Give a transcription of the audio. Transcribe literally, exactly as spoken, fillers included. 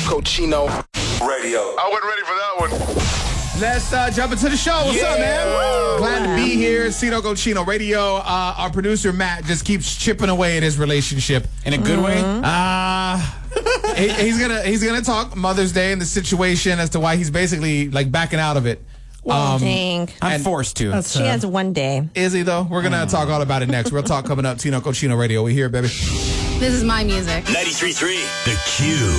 Cochino Radio. I wasn't ready for that one. Let's uh, jump into the show. What's Yeah. up, man? Woo. Glad to be here. Cino Cochino Radio. Uh, our producer, Matt, just keeps chipping away at his relationship. In a good way? Uh, he, he's gonna he's gonna talk Mother's Day and the situation as to why he's basically like backing out of it. Well, dang. I'm and- forced to. She has one day. Is he though? We're gonna talk all about it next. Real talk coming up. Cino Cochino Radio. We here, baby. This is my music. ninety-three point three The Q.